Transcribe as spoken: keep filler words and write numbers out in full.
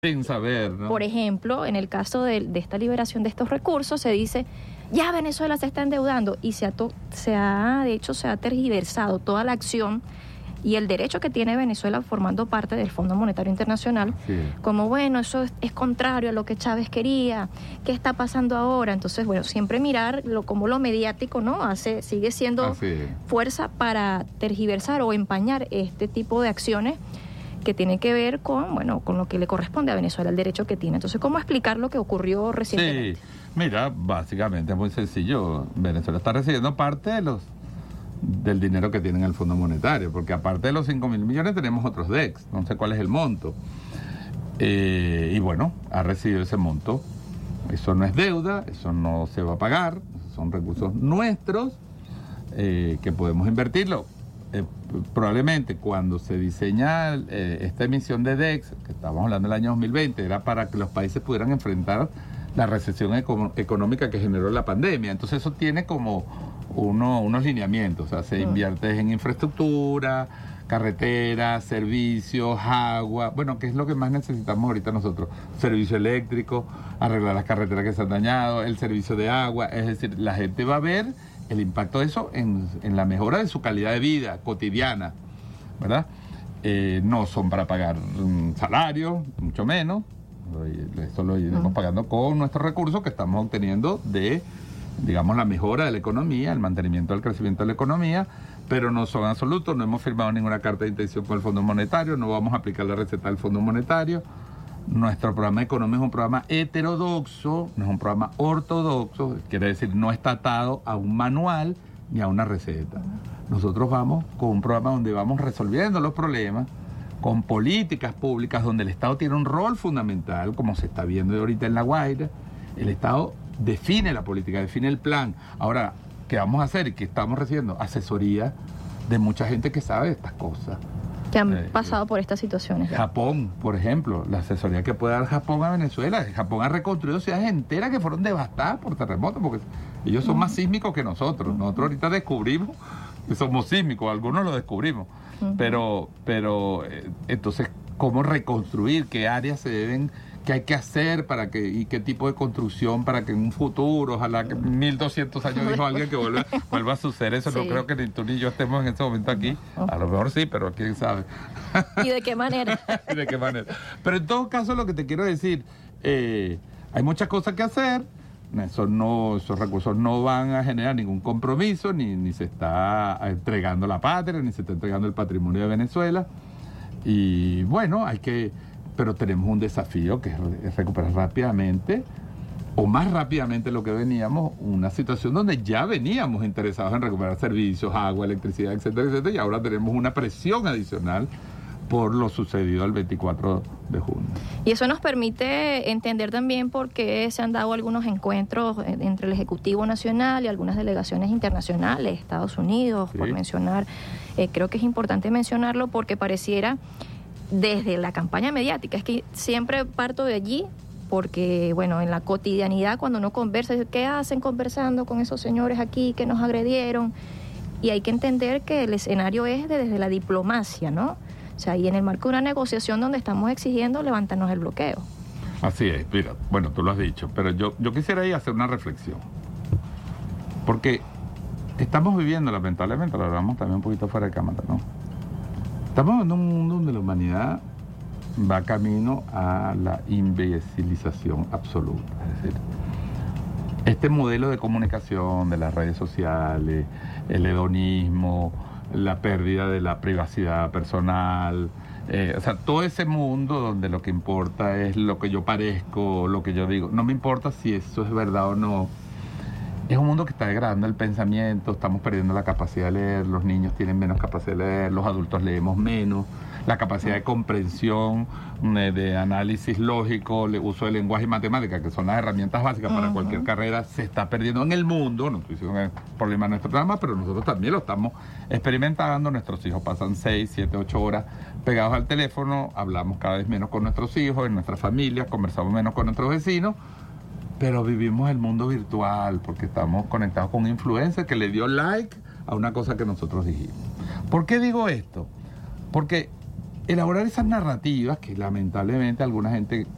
Sin saber, ¿no? Por ejemplo, en el caso de, de esta liberación de estos recursos, se dice, ya Venezuela se está endeudando, y se ha, to, se ha, de hecho, se ha tergiversado toda la acción y el derecho que tiene Venezuela formando parte del Fondo Monetario Internacional, Sí. como, bueno, eso es, es contrario a lo que Chávez quería, ¿qué está pasando ahora? Entonces, bueno, siempre mirar lo, como lo mediático, ¿no? Hace, sigue siendo fuerza para tergiversar o empañar este tipo de acciones que tiene que ver con, bueno, con lo que le corresponde a Venezuela, el derecho que tiene. Entonces, ¿cómo explicar lo que ocurrió recientemente? Sí, mira, básicamente es muy sencillo. Venezuela está recibiendo parte de los del dinero que tiene en el Fondo Monetario, porque aparte de los cinco mil millones tenemos otros D E X, no sé cuál es el monto. Eh, y bueno, ha recibido ese monto. Eso no es deuda, eso no se va a pagar, son recursos nuestros eh, que podemos invertirlo. Eh, probablemente cuando se diseña eh, esta emisión de D E X, que estamos hablando del año dos mil veinte, era para que los países pudieran enfrentar la recesión eco económica que generó la pandemia. Entonces eso tiene como uno, unos lineamientos, o sea, se invierte en infraestructura, carreteras, servicios, agua, bueno, ¿qué es lo que más necesitamos ahorita nosotros? Servicio eléctrico, arreglar las carreteras que se han dañado, el servicio de agua, es decir, la gente va a ver el impacto de eso en, en la mejora de su calidad de vida cotidiana, ¿verdad? Eh, no son para pagar un salario, mucho menos. Esto lo iremos pagando con nuestros recursos que estamos obteniendo de, digamos, la mejora de la economía, el mantenimiento del crecimiento de la economía, pero no son absolutos. No hemos firmado ninguna carta de intención con el Fondo Monetario, no vamos a aplicar la receta del Fondo Monetario. Nuestro programa económico es un programa heterodoxo, no es un programa ortodoxo, quiere decir no está atado a un manual ni a una receta. Nosotros vamos con un programa donde vamos resolviendo los problemas, con políticas públicas donde el Estado tiene un rol fundamental, como se está viendo ahorita en La Guaira. El Estado define la política, define el plan. Ahora, ¿qué vamos a hacer? Y que estamos recibiendo asesoría de mucha gente que sabe de estas cosas. Que han eh, pasado por estas situaciones. Japón, por ejemplo, la asesoría que puede dar Japón a Venezuela. Japón ha reconstruido ciudades enteras que fueron devastadas por terremotos, porque ellos son uh-huh. más sísmicos que nosotros. Nosotros ahorita descubrimos que somos sísmicos, algunos lo descubrimos. Uh-huh. Pero, pero eh, entonces, ¿cómo reconstruir? ¿Qué áreas se deben, qué hay que hacer para que, y qué tipo de construcción para que en un futuro, ojalá que mil doscientos años dijo alguien que vuelva, vuelva a suceder eso? Sí. No creo que ni tú ni yo estemos en ese momento aquí. A lo mejor sí, pero quién sabe. ¿Y de qué manera? ¿Y de qué manera? Pero en todo caso, lo que te quiero decir, eh, hay muchas cosas que hacer. Eso no, esos recursos no van a generar ningún compromiso, ni, ni se está entregando la patria, ni se está entregando el patrimonio de Venezuela. Y bueno, hay que, pero tenemos un desafío que es recuperar rápidamente, o más rápidamente de lo que veníamos, una situación donde ya veníamos interesados en recuperar servicios, agua, electricidad, etcétera, etcétera, y ahora tenemos una presión adicional por lo sucedido el veinticuatro de junio. Y eso nos permite entender también por qué se han dado algunos encuentros entre el Ejecutivo Nacional y algunas delegaciones internacionales, Estados Unidos, sí. por mencionar. Eh, creo que es importante mencionarlo porque pareciera, desde la campaña mediática, es que siempre parto de allí, porque, bueno, en la cotidianidad, cuando uno conversa, ¿qué hacen conversando con esos señores aquí que nos agredieron? Y hay que entender que el escenario es de, desde la diplomacia, ¿no? O sea, y en el marco de una negociación donde estamos exigiendo levantarnos el bloqueo. Así es, mira, bueno, tú lo has dicho, pero yo, yo quisiera ahí hacer una reflexión. Porque estamos viviendo, lamentablemente, lo hablamos también un poquito fuera de cámara, ¿no? Estamos en un mundo donde la humanidad va camino a la imbecilización absoluta. Es decir, este modelo de comunicación de las redes sociales, el hedonismo, la pérdida de la privacidad personal, eh, o sea, todo ese mundo donde lo que importa es lo que yo parezco, lo que yo digo, no me importa si eso es verdad o no. Es un mundo que está degradando el pensamiento, estamos perdiendo la capacidad de leer, los niños tienen menos capacidad de leer, los adultos leemos menos, la capacidad de comprensión, de análisis lógico, el uso de lenguaje y matemática, que son las herramientas básicas para uh-huh. cualquier carrera, se está perdiendo en el mundo. No estoy diciendo que es un problema de nuestro programa, pero nosotros también lo estamos experimentando. Nuestros hijos pasan seis, siete, ocho horas pegados al teléfono, hablamos cada vez menos con nuestros hijos, en nuestras familias, conversamos menos con nuestros vecinos, pero vivimos el mundo virtual porque estamos conectados con un influencer que le dio like a una cosa que nosotros dijimos. ¿Por qué digo esto? Porque elaborar esas narrativas que lamentablemente alguna gente